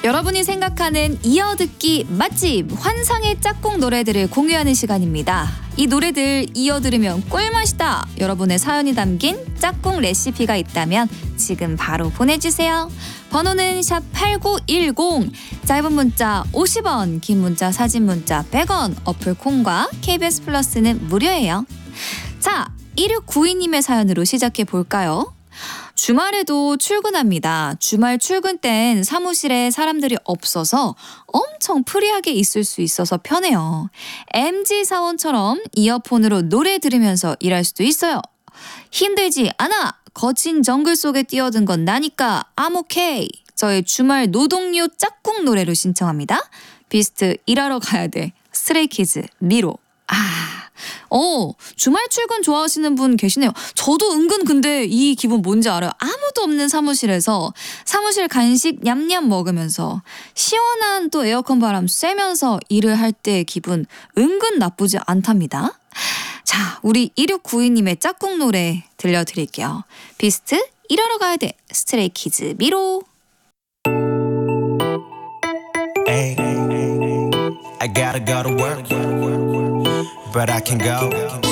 여러분이 생각하는 이어듣기 맛집 환상의 짝꿍 노래들을 공유하는 시간입니다. 이 노래들 이어 들으면 꿀맛이다. 여러분의 사연이 담긴 짝꿍 레시피가 있다면 지금 바로 보내주세요. 번호는 샵8910, 짧은 문자 50원, 긴 문자 사진 문자 100원, 어플 콩과 KBS 플러스는 무료예요. 자, 1692님의 사연으로 시작해 볼까요? 주말에도 출근합니다. 주말 출근 땐 사무실에 사람들이 없어서 엄청 프리하게 있을 수 있어서 편해요. MG 사원처럼 이어폰으로 노래 들으면서 일할 수도 있어요. 힘들지 않아. 거친 정글 속에 뛰어든 건 나니까 I'm okay. 저의 주말 노동요 짝꿍 노래로 신청합니다. 비스트 일하러 가야 돼. 스트레이키즈 미로. 주말 출근 좋아하시는 분 계시네요. 저도 은근 근데 이 기분 뭔지 알아요. 아무도 없는 사무실에서 사무실 간식 냠냠 먹으면서 시원한 또 에어컨 바람 쐬면서 일을 할 때의 기분 은근 나쁘지 않답니다. 자, 우리 1692님의 짝꿍 노래 들려드릴게요. 비스트 일하러 가야 돼. 스트레이키즈 미로. Ay, I gotta go to work, but I can go